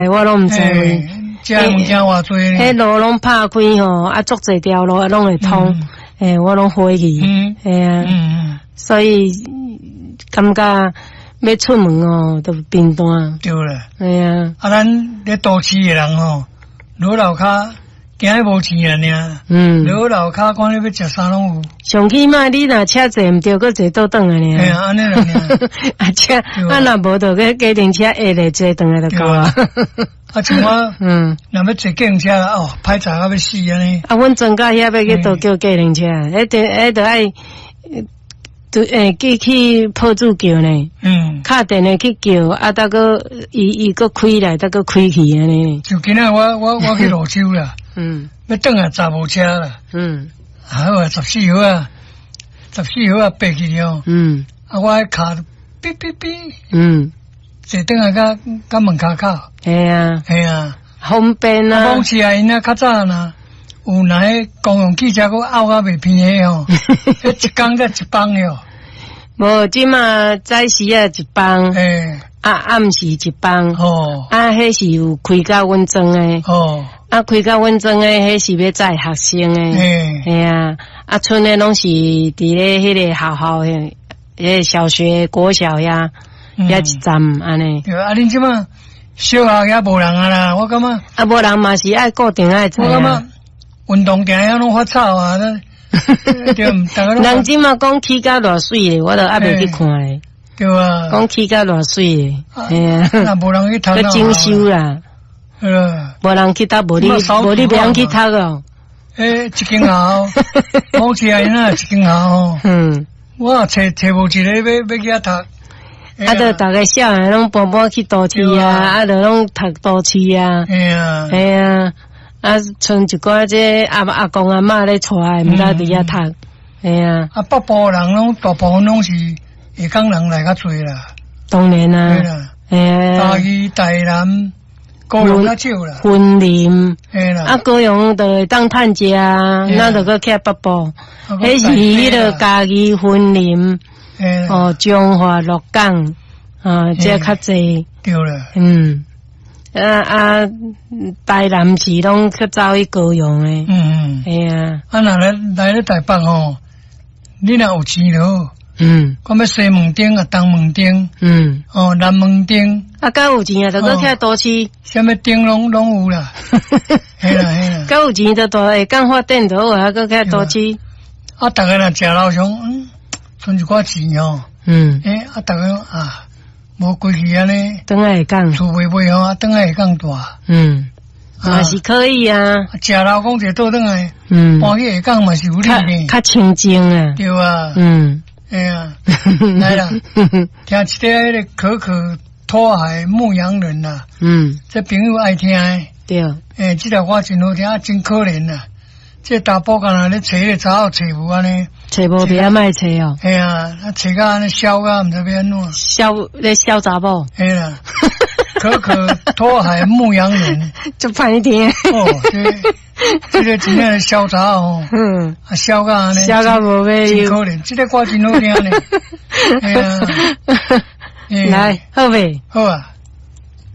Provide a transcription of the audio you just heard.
我拢毋知。 这物件偌多呢？ 迄路拢拍开吼，啊，足侪条路拢会通。我拢怀疑。所以感觉要出门哦，都平淡。 对啦。 咱咧都市的人吼，落楼骹。惊伊无钱啊！落楼骹看你要食啥拢有。 上起码你若车坐毋对，搁坐倒转啊！ 嘿啊，安尼啦。 车若无就个家庭车下来坐转来就够啊。 像我，若要坐计程车哦，歹查到要死安尼。 阮庄家遐要去倒叫计程车，迄着爱，去破主叫呢。敲电话去叫，搭个伊搁开来，搭个开去安尼。 就今仔我去泸州啦。要转来查无车啦。好啊，14号啊，14号啊，爬去了。我迄卡哔哔哔。坐转来甲门口口。 系啊，方便啊。 讲起来，因较早呐，有迄公共汽车佫拗甲袂偏诶吼，迄一工才一班哟。 无，即马早时啊一班。暗时一班。迄是有开到阮庄诶。开到阮庄诶，迄是要载学生诶。剩诶拢是伫咧迄个校诶，迄小学、国小遐一站安尼。 对啊，恁即马小学遐无人啊啦，我感觉。 无人嘛是爱固定爱载。 我感觉运动场遐拢发臭啊， 人即马讲起甲偌水咧，我都还未去看咧。 对啊。 讲起甲偌水咧， 那无人去读啦。精修啦。无人去读，无你袂去读哦。 一间校，好似啊，因一间校。我找无一个要去遐读。 就逐个小孩拢搬去都市啊，就拢读都市啊。系啊，剩一寡这阿公阿嬷咧带，毋知伫遐读。系啊。北部人拢大部分拢是下港人来较侪啦。 当然啦。 对啦。嘉义、台南。高雄较少啦， 云林， 嘿啦， 高雄就会当趁食啊，那就搁去北部，迄是迄个嘉义、云林，中华、鹿港，这较济。 对啦， 台南市拢去走去高雄诶，系啊。 若来咧台北吼，你若有钱就好。我要西门町啊，东门町，南门町。 较有钱啊，就搁去都市。 什么町拢有啦。系啦。 较有钱就大会讲发展就好啊，搁去都市。 逐个若食老上，存一寡钱吼。逐个无过去安尼。 等下会讲。 厝卖吼，等下会讲大。 嘛是可以啊。 食老公者倒转来。搬去下港嘛是有理呢。 较清净啊。 对啊。哎呀，来啦，听一个迄个可可托海牧羊人呐。这朋友爱听诶。 对。 这条话真好听，真可怜呐。这大埔干那咧找迄个查某找无安尼。 找无别卖找哦。 哎呀，找到安尼笑到毋知要安怎。 笑查某。 哎啦，可可托海牧羊人。 就歹听。 这个真正潇洒哦，笑到安尼， 笑到无要真可怜。这个歌真好听呢。哎呀， 来，好未？ 好啊。